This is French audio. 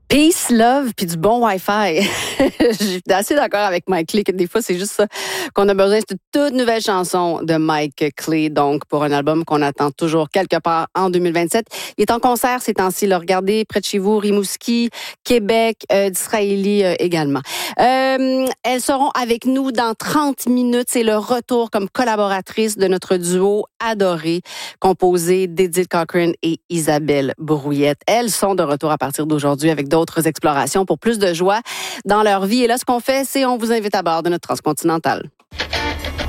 Peace, love, puis du bon Wi-Fi. Je suis assez d'accord avec Mike Clee que des fois, c'est juste ça qu'on a besoin. C'est une toute nouvelle chanson de Mike Clee, donc pour un album qu'on attend toujours quelque part en 2027. Il est en concert ces temps-ci. Là, regardez, près de chez vous, Rimouski, Québec, d'Israéli également. Elles seront avec nous dans 30 minutes. C'est le retour comme collaboratrice de notre duo adoré, composé d'Edith Cochrane et Isabelle Brouillette. Elles sont de retour à partir d'aujourd'hui avec d'autres explorations pour plus de joie dans leur vie. Et là, ce qu'on fait, c'est on vous invite à bord de notre transcontinentale.